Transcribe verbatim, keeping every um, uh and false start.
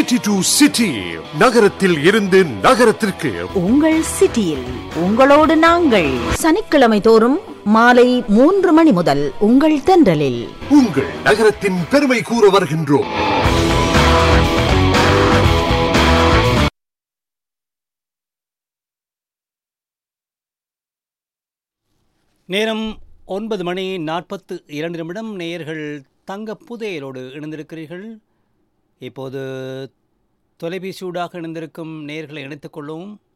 City to city, நகரத்தில் இருந்து நகரத்திற்கு. உங்கள் சிட்டியில் உங்களோடு நாங்கள். சனிக்கிழமை தோறும் மாலை மூன்று மணி முதல் உங்கள் தென்றலில் உங்கள் நகரத்தின் பெருமை கூற வருகின்றோம். நேரம் ஒன்பது மணி நாற்பத்து இரண்டு நிமிடம். நேயர்கள் தங்க புதையலோடு இணைந்திருக்கிறீர்கள். இப்போது தொலைபேசியூடாக இணைந்திருக்கும் நேயர்களை இணைத்துக் கொள்ளவும்.